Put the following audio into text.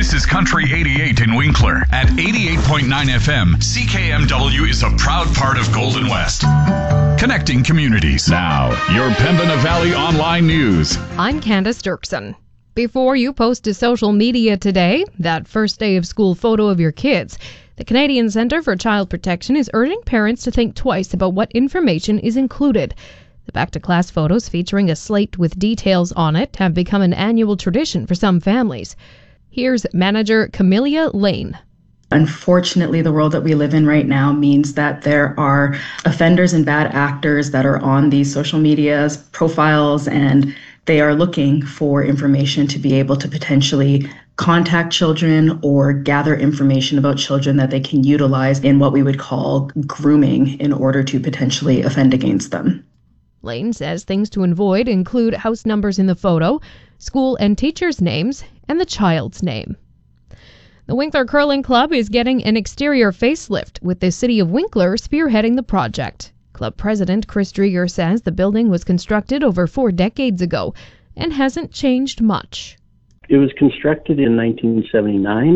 This is Country 88 in Winkler. At 88.9 FM, CKMW is a proud part of Golden West. Connecting communities. Now, your Pembina Valley Online News. I'm Candace Dirksen. Before you post to social media today that first day of school photo of your kids, the Canadian Centre for Child Protection is urging parents to think twice about what information is included. The back-to-class photos featuring a slate with details on it have become an annual tradition for some families. Here's manager Camelia Lane. Unfortunately, the world that we live in right now means that there are offenders and bad actors that are on these social medias profiles, and they are looking for information to be able to potentially contact children or gather information about children that they can utilize in what we would call grooming in order to potentially offend against them. Lane says things to avoid include house numbers in the photo, school and teachers' names, and the child's name. The Winkler Curling Club is getting an exterior facelift, with the City of Winkler spearheading the project. Club President Chris Drieger says the building was constructed over 4 decades ago and hasn't changed much. It was constructed in 1979.